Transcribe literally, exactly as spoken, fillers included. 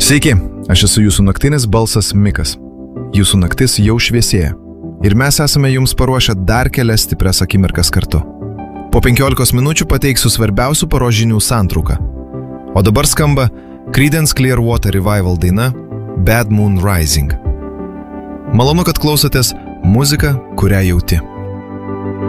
Sveiki, aš esu jūsų naktinis balsas Mikas. Jūsų naktis jau šviesėja. Ir mes esame jums paruošę dar kelias stiprias akimirkas kartu. Po penkiolikos minučių pateiksiu svarbiausių paros žinių santrauką. O dabar skamba Creedence Clearwater Revival daina Bad Moon Rising. Malonu, kad klausotės muziką, kurią jauti.